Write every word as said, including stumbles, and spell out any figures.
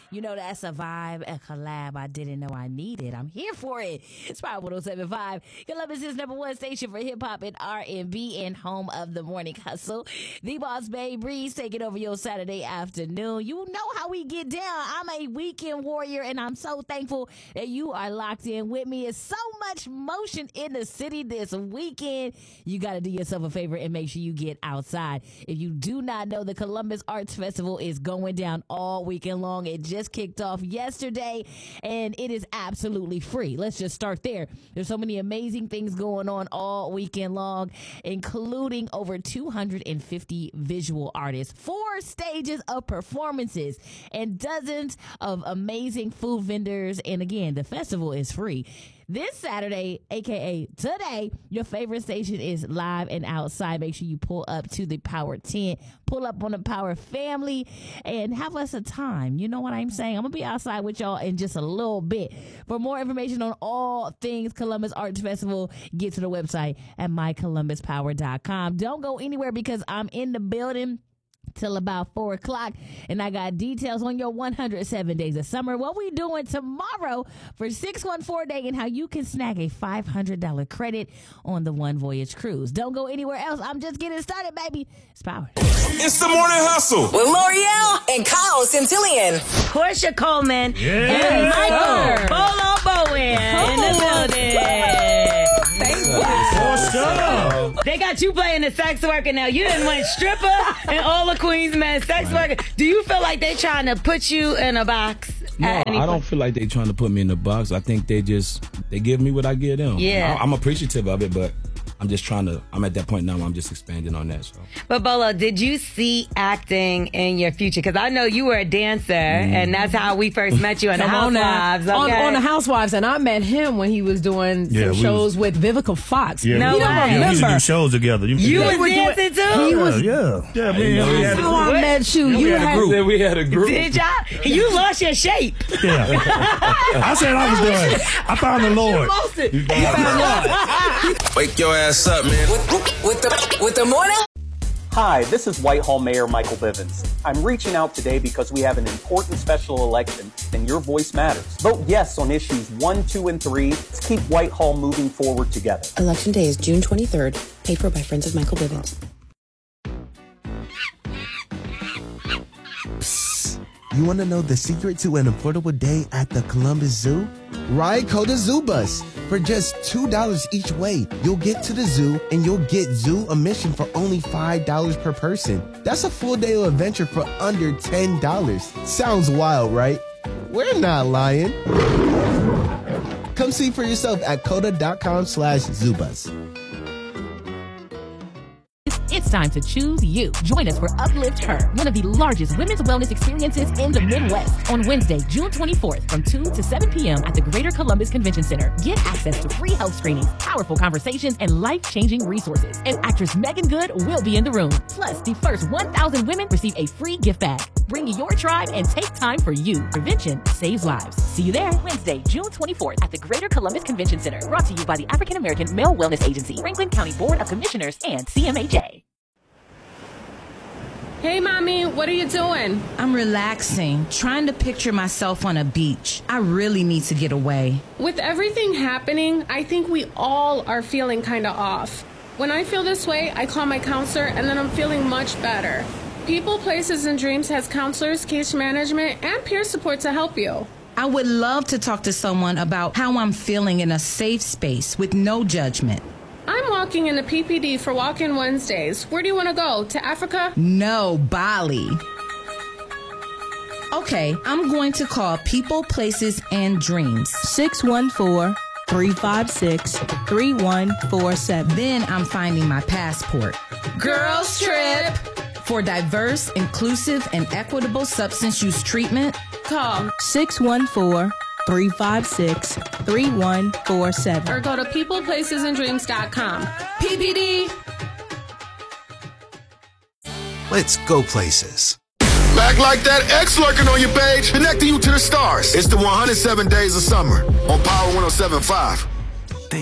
You know, that's a vibe, a collab I didn't know I needed. I'm here for it. It's Power one oh seven point five, Columbus's number one station for hip-hop and R and B and home of the morning hustle. The Boss Babe Breeze taking over your Saturday afternoon. You know how we get down. I'm a weekend warrior, and I'm so thankful that you are locked in with me. It's so much motion in the city this weekend. You got to do yourself a favor and make sure you get outside. If you do not know, the Columbus Arts Festival is going down all weekend long. It just kicked off yesterday, and it is absolutely free. Let's just start there. There's so many amazing things going on all weekend long, including over two hundred fifty visual artists, four stages of performances, and dozens of amazing food vendors. And again, the festival is free. This Saturday, a k a today, your favorite station is live and outside. Make sure you pull up to the Power tent, pull up on the Power family, and have us a time. You know what I'm saying? I'm going to be outside with y'all in just a little bit. For more information on all things Columbus Arts Festival, get to the website at my columbus power dot com. Don't go anywhere because I'm in the building till about four o'clock, and I got details on your one hundred seven days of summer, what we doing tomorrow for six one four day, and how you can snag a five hundred dollars credit on the One Voyage cruise. Don't go anywhere else. I'm just getting started, baby. It's Power. It's the morning hustle with L'Oreal and Kyle Centillion. Portia Coleman yes. and Michael Bolo Bowen oh. in the building. Thank you. They got you playing the sex worker now. You didn't want stripper and all the Queens men sex worker. Do you feel like they trying to put you in a box? No, I don't feel like they trying to put me in a box. I think they just they give me what I give them. Yeah, I, I'm appreciative of it, but I'm just trying to, I'm at that point now where I'm just expanding on that. So. But Bolo, did you see acting in your future? Because I know you were a dancer, mm. and that's how we first met you on The Housewives. On, okay? on, on The Housewives, and I met him when he was doing yeah, some shows was, with Vivica Fox. Yeah, no we, way. Yeah, we used to do shows together. You, you yeah. was dancing too? He was, yeah. Yeah, man. Yeah, we that's had how I met you. Yeah, you we had, had a group. We had a group. Did y'all? You lost your shape. Yeah. I said I was done. I found the Lord. You lost it. You found it. Wake your ass up, man. With, with the with the morning. Hi, this is Whitehall Mayor Michael Bivens. I'm reaching out today because we have an important special election, and your voice matters. Vote yes on issues one, two, and three. Let's keep Whitehall moving forward together. Election day is June twenty-third. Paid for by Friends of Michael Bivens. You want to know the secret to an affordable day at the Columbus Zoo? Ride Coda Zoo Bus. For just two dollars each way, you'll get to the zoo and you'll get zoo admission for only five dollars per person. That's a full day of adventure for under ten dollars. Sounds wild, right? We're not lying. Come see for yourself at coda.com slash zoobus. It's time to choose you. Join us for Uplift Her, one of the largest women's wellness experiences in the Midwest, on Wednesday, June twenty-fourth from two to seven p.m. at the Greater Columbus Convention Center. Get access to free health screenings, powerful conversations, and life-changing resources. And actress Megan Good will be in the room. Plus, the first one thousand women receive a free gift bag. Bring your tribe and take time for you. Prevention saves lives. See you there Wednesday, June twenty-fourth at the Greater Columbus Convention Center. Brought to you by the African American Male Wellness Agency, Franklin County Board of Commissioners, and C M H A. Hey, Mommy, what are you doing? I'm relaxing, trying to picture myself on a beach. I really need to get away. With everything happening, I think we all are feeling kind of off. When I feel this way, I call my counselor, and then I'm feeling much better. People, Places, and Dreams has counselors, case management, and peer support to help you. I would love to talk to someone about how I'm feeling in a safe space with no judgment. I'm walking in the P P D for Walk-In Wednesdays. Where do you want to go? To Africa? No, Bali. Okay, I'm going to call People, Places, and Dreams. six one four, three five six, three one four seven. Then I'm finding my passport. Girls Trip. For diverse, inclusive, and equitable substance use treatment, call six one four, three five six, three one four seven. Or go to people places and dreams dot com. P P D. Let's go places. Back like that, X lurking on your page, connecting you to the stars. It's the one hundred seven days of summer on Power one oh seven point five.